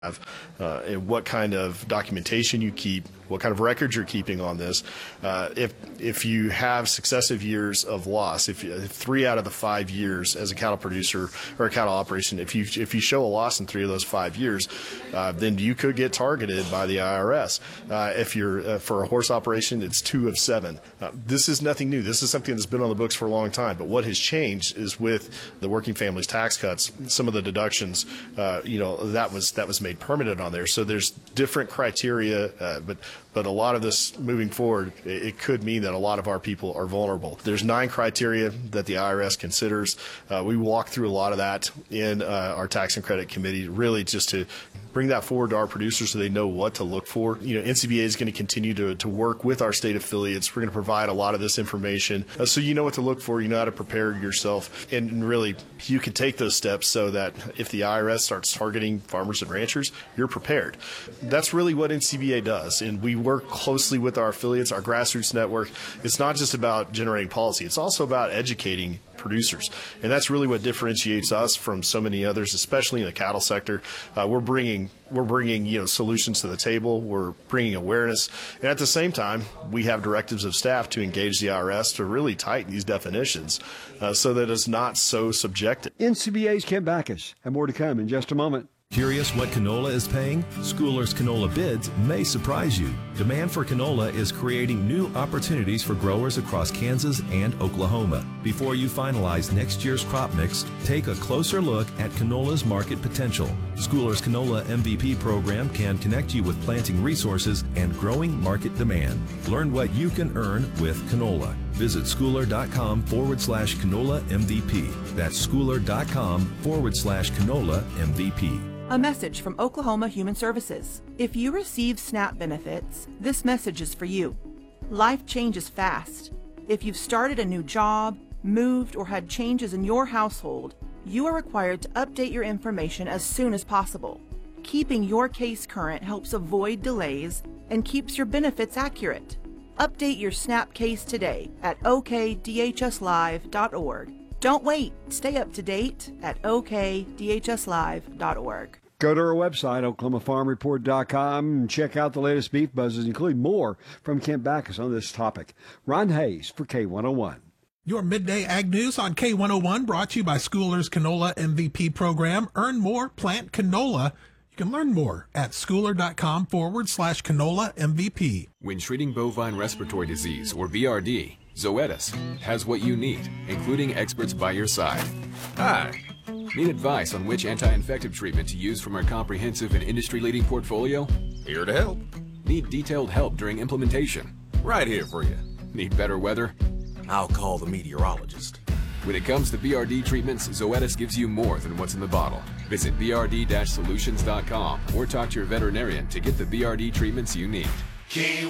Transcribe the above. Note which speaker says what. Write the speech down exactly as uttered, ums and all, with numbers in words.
Speaker 1: have, uh, and what kind of documentation you keep, what kind of records you're keeping on this. Uh, if if you have successive years of loss, if, you, if three out of the five years as a cattle producer or a cattle operation, if you if you show a loss in three of those five years, uh, then you could get targeted by the I R S. Uh, if you're uh, for a horse operation, it's two of seven. Uh, this is nothing new. This is something that's been on the books for a long time. But what has changed is with the working families tax cuts, some of the deductions, uh, you know, that was that was made permanent on there. So there's different criteria, uh, but but a lot of this moving forward, it, it could mean that a lot of our people are vulnerable. There's nine criteria that the I R S considers. Uh, we walk through a lot of that in uh, our tax and credit committee, really just to bring that forward to our producers so they know what to look for. You know, N C B A is going to continue to, to work with our state affiliates. We're going to provide a lot of this information uh, so you know what to look for, you know how to prepare yourself, and really you can take those steps so that if the I R S starts targeting farmers and ranchers, you're prepared. That's really what N C B A does, and we work closely with our affiliates, our grassroots network. It's not just about generating policy, it's also about educating producers, and that's really what differentiates us from so many others, especially in the cattle sector. Uh, we're bringing we're bringing you know solutions to the table. We're bringing awareness, and at the same time, we have directives of staff to engage the I R S to really tighten these definitions uh, so that it's not so subjective.
Speaker 2: N C B A's Kent Backus, and more to come in just a moment.
Speaker 3: Curious what canola is paying? Schoolers Canola Bids may surprise you. Demand for canola is creating new opportunities for growers across Kansas and Oklahoma. Before you finalize next year's crop mix, take a closer look at canola's market potential. Schoolers Canola M V P program can connect you with planting resources and growing market demand. Learn what you can earn with canola. Visit schooler.com forward slash canola MVP. That's schooler.com forward slash canola MVP.
Speaker 4: A message from Oklahoma Human Services. If you receive SNAP benefits, this message is for you. Life changes fast. If you've started a new job, moved, or had changes in your household, you are required to update your information as soon as possible. Keeping your case current helps avoid delays and keeps your benefits accurate. Update your SNAP case today at o k d h s live dot org. Don't wait. Stay up to date at o k d h s live dot org.
Speaker 2: Go to our website, oklahoma farm report dot com, and check out the latest beef buzzes, including more from Kent Backus on this topic. Ron Hayes for K one oh one.
Speaker 5: Your Midday Ag News on K one oh one brought to you by Schoolers Canola M V P program. Earn more, plant canola. You can learn more at schooler.com forward slash canola MVP.
Speaker 6: When treating bovine respiratory disease, or B R D, Zoetis has what you need, including experts by your side. Hi. Need advice on which anti-infective treatment to use from our comprehensive and industry-leading portfolio? Here to help. Need detailed help during implementation? Right here for you. Need better weather? I'll call the meteorologist. When it comes to B R D treatments, Zoetis gives you more than what's in the bottle. Visit b r d dash solutions dot com or talk to your veterinarian to get the B R D treatments you need. K